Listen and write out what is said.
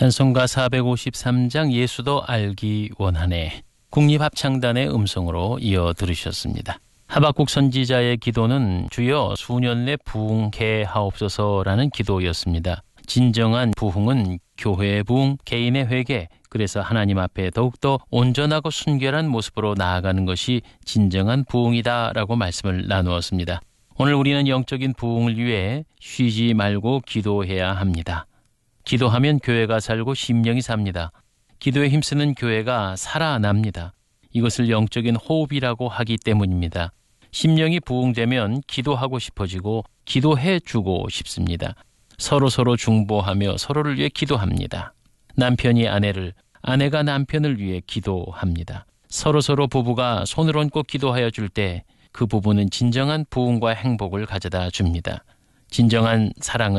찬송가 453장 예수도 알기 원하네. 국립합창단의 음성으로 이어 들으셨습니다. 하박국 선지자의 기도는 주여 수년 내 부흥케 하옵소서라는 기도였습니다. 진정한 부흥은 교회의 부흥, 개인의 회개, 그래서 하나님 앞에 더욱더 온전하고 순결한 모습으로 나아가는 것이 진정한 부흥이다라고 말씀을 나누었습니다. 오늘 우리는 영적인 부흥을 위해 쉬지 말고 기도해야 합니다. 기도하면 교회가 살고 심령이 삽니다. 기도에 힘쓰는 교회가 살아납니다. 이것을 영적인 호흡이라고 하기 때문입니다. 심령이 부흥되면 기도하고 싶어지고 기도해주고 싶습니다. 서로 중보하며 서로를 위해 기도합니다. 남편이 아내를, 아내가 남편을 위해 기도합니다. 서로 부부가 손을 얹고 기도하여 줄 때 그 부부는 진정한 부흥과 행복을 가져다 줍니다. 진정한 사랑은